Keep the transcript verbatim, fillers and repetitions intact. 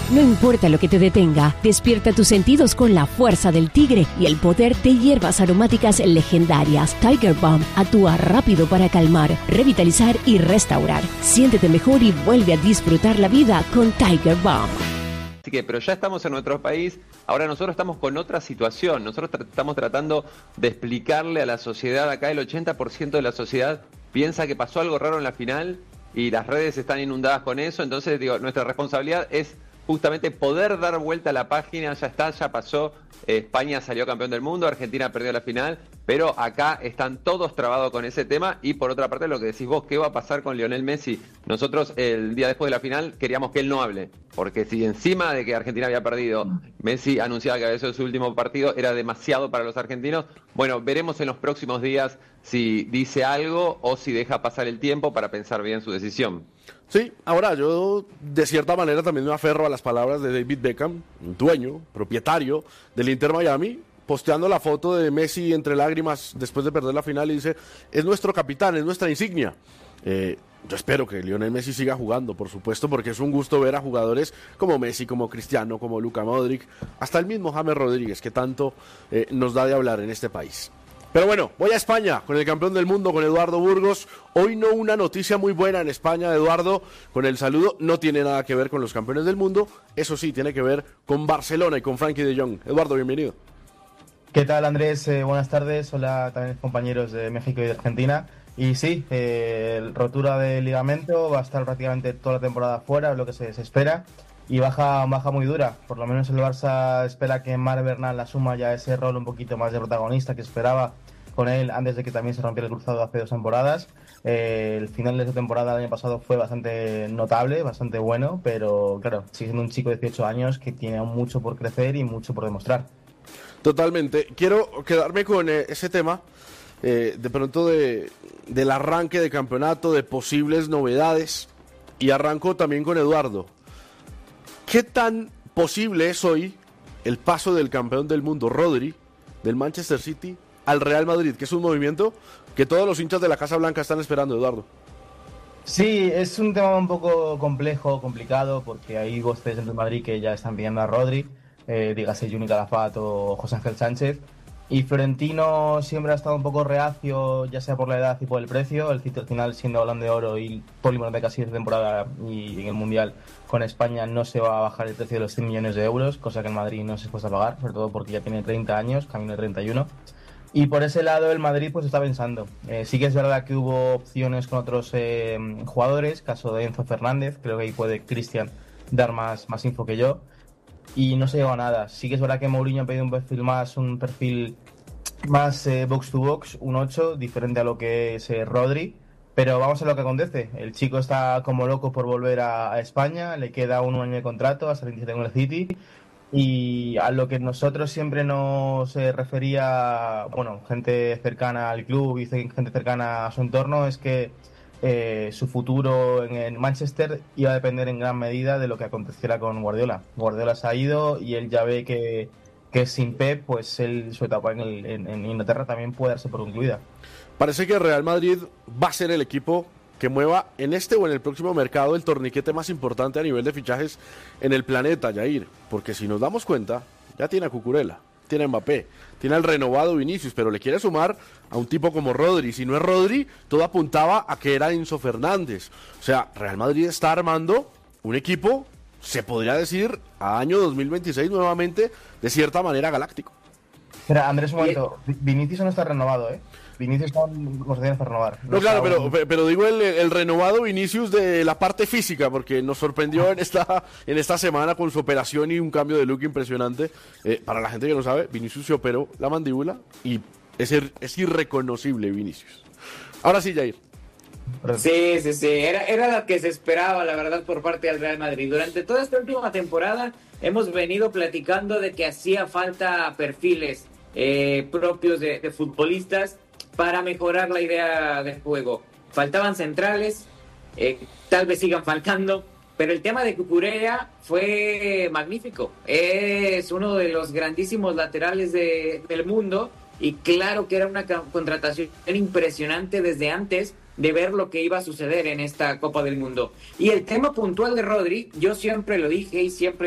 No importa lo que te detenga, despierta tus sentidos con la fuerza del tigre y el poder de hierbas aromáticas legendarias. Tiger Balm actúa rápido para calmar, revitalizar y restaurar. Siéntete mejor y vuelve a disfrutar la vida con Tiger Balm. Así que, pero ya estamos en nuestro país, ahora nosotros estamos con otra situación, nosotros tra- estamos tratando de explicarle a la sociedad, acá el ochenta por ciento de la sociedad piensa que pasó algo raro en la final y las redes están inundadas con eso, entonces digo, nuestra responsabilidad es justamente poder dar vuelta a la página, ya está, ya pasó, eh, España salió campeón del mundo, Argentina perdió la final, pero acá están todos trabados con ese tema y por otra parte lo que decís vos, ¿qué va a pasar con Lionel Messi? Nosotros el día después de la final queríamos que él no hable, porque si encima de que Argentina había perdido, Messi anunciaba que había sido su último partido, era demasiado para los argentinos, bueno, veremos en los próximos días si dice algo o si deja pasar el tiempo para pensar bien su decisión. Sí, ahora yo de cierta manera también me aferro a las palabras de David Beckham, dueño, propietario del Inter Miami, posteando la foto de Messi entre lágrimas después de perder la final y dice, es nuestro capitán, es nuestra insignia. Eh, yo espero que Lionel Messi siga jugando, por supuesto, porque es un gusto ver a jugadores como Messi, como Cristiano, como Luka Modric, hasta el mismo James Rodríguez, que tanto eh, nos da de hablar en este país. Pero bueno, voy a España con el campeón del mundo, con Eduardo Burgos. Hoy no una noticia muy buena en España, Eduardo, con el saludo. No tiene nada que ver con los campeones del mundo. Eso sí, tiene que ver con Barcelona y con Frankie de Jong. Eduardo, bienvenido. ¿Qué tal, Andrés? Eh, buenas tardes. Hola también compañeros de México y de Argentina. Y sí, eh, rotura de ligamento, va a estar prácticamente toda la temporada fuera, es lo que se, se espera. Y baja, baja muy dura. Por lo menos el Barça espera que Marc Bernal asuma ya ese rol un poquito más de protagonista que esperaba con él antes de que también se rompiera el cruzado hace dos temporadas. Eh, el final de esa temporada del año pasado fue bastante notable, bastante bueno, pero claro, sigue siendo un chico de dieciocho años que tiene aún mucho por crecer y mucho por demostrar. Totalmente. Quiero quedarme con eh, ese tema, eh, de pronto de, del arranque de campeonato, de posibles novedades, y arranco también con Eduardo. ¿Qué tan posible es hoy el paso del campeón del mundo, Rodri, del Manchester City, al Real Madrid, que es un movimiento que todos los hinchas de la Casa Blanca están esperando, Eduardo? Sí, es un tema un poco complejo, complicado, porque hay voces en el Madrid que ya están pidiendo a Rodri, eh, dígase Juni Calafat o José Ángel Sánchez, y Florentino siempre ha estado un poco reacio, ya sea por la edad y por el precio. El City al final, siendo Balón de Oro y Polímero de casi esta temporada y en el Mundial con España, no se va a bajar el precio de los cien millones de euros, cosa que en Madrid no se puede pagar, sobre todo porque ya tiene treinta años, camino de treinta y uno. Y por ese lado el Madrid pues está pensando. Eh, sí que es verdad que hubo opciones con otros eh, jugadores, caso de Enzo Fernández, creo que ahí puede Cristian dar más, más info que yo. Y no se llegó a nada. Sí que es verdad que Mourinho ha pedido un perfil más, un perfil más eh, box to box, un ocho, diferente a lo que es eh, Rodri. Pero vamos a lo que acontece. El chico está como loco por volver a, a España, le queda un año de contrato hasta el veintisiete con el City. Y a lo que nosotros siempre nos eh, refería, bueno, gente cercana al club y gente cercana a su entorno, es que eh, su futuro en, en Manchester iba a depender en gran medida de lo que aconteciera con Guardiola. Guardiola se ha ido y él ya ve que, que sin Pep, pues él, su etapa en, el, en, en Inglaterra también puede darse por concluida. Parece que Real Madrid va a ser el equipo que mueva en este o en el próximo mercado el torniquete más importante a nivel de fichajes en el planeta, Jair, porque si nos damos cuenta, ya tiene a Cucurella, tiene a Mbappé, tiene al renovado Vinicius, pero le quiere sumar a un tipo como Rodri. Si no es Rodri, todo apuntaba a que era Enzo Fernández. O sea, Real Madrid está armando un equipo, se podría decir, a año dos mil veintiséis nuevamente, de cierta manera galáctico. Espera, Andrés, un momento, Vinicius no está renovado, ¿eh? Vinicius está en condiciones para renovar. No, no claro, pero, un... pero digo el, el renovado Vinicius de la parte física, porque nos sorprendió en esta, en esta semana con su operación y un cambio de look impresionante. Eh, para la gente que no sabe, Vinicius se operó la mandíbula y es, es irreconocible Vinicius. Ahora sí, Jair. Sí, sí, sí, era, era lo que se esperaba, la verdad, por parte del Real Madrid. Durante toda esta última temporada hemos venido platicando de que hacía falta perfiles eh, propios de, de futbolistas para mejorar la idea del juego. Faltaban centrales, eh, tal vez sigan faltando, pero el tema de Cucurella fue magnífico. Es uno de los grandísimos laterales de, del mundo y claro que era una contratación impresionante desde antes de ver lo que iba a suceder en esta Copa del Mundo. Y el tema puntual de Rodri, yo siempre lo dije y siempre